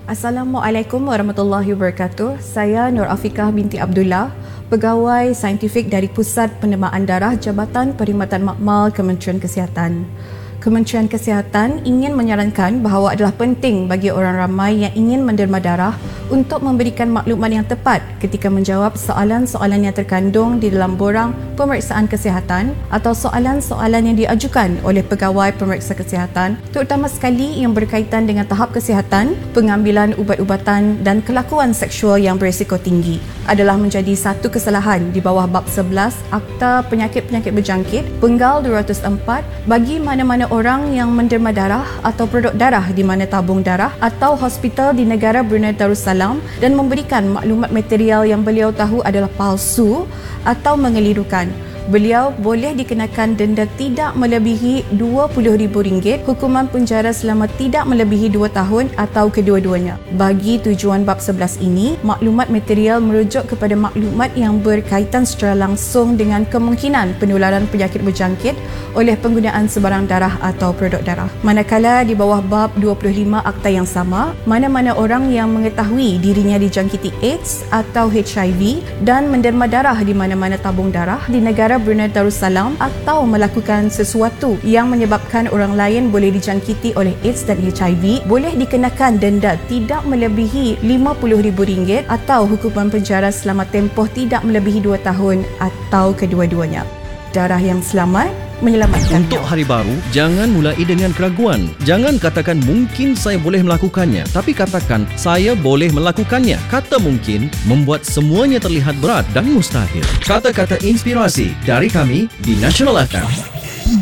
Assalamualaikum warahmatullahi wabarakatuh. Saya Nur Afiqah binti Abdullah, pegawai saintifik dari Pusat Pendemaan Darah Jabatan Perkhidmatan Makmal Kementerian Kesihatan. Kementerian Kesihatan ingin menyarankan bahawa adalah penting bagi orang ramai yang ingin menderma darah untuk memberikan maklumat yang tepat ketika menjawab soalan-soalan yang terkandung di dalam borang pemeriksaan kesihatan atau soalan-soalan yang diajukan oleh pegawai pemeriksa kesihatan, terutama sekali yang berkaitan dengan tahap kesihatan, pengambilan ubat-ubatan dan kelakuan seksual yang berisiko tinggi adalah menjadi satu kesalahan di bawah bab 11 Akta Penyakit-Penyakit Berjangkit Penggal 204 bagi mana-mana orang yang menderma darah atau produk darah di mana tabung darah atau hospital di negara Brunei Darussalam dan memberikan maklumat material yang beliau tahu adalah palsu atau mengelirukan. Beliau boleh dikenakan denda tidak melebihi RM20,000, hukuman penjara selama tidak melebihi 2 tahun atau kedua-duanya. Bagi tujuan bab 11 ini, maklumat material merujuk kepada maklumat yang berkaitan secara langsung dengan kemungkinan penularan penyakit berjangkit oleh penggunaan sebarang darah atau produk darah. Manakala di bawah bab 25 akta yang sama, mana-mana orang yang mengetahui dirinya dijangkiti AIDS atau HIV dan menderma darah di mana-mana tabung darah di negara Brunei Darussalam atau melakukan sesuatu yang menyebabkan orang lain boleh dijangkiti oleh AIDS dan HIV boleh dikenakan denda tidak melebihi RM50,000 atau hukuman penjara selama tempoh tidak melebihi 2 tahun atau kedua-duanya. Darah yang selamat menyelamatkan. Untuk hari baru, jangan mulai dengan keraguan. Jangan katakan mungkin saya boleh melakukannya, tapi katakan saya boleh melakukannya. Kata mungkin membuat semuanya terlihat berat dan mustahil. Kata-kata inspirasi dari kami di National FM.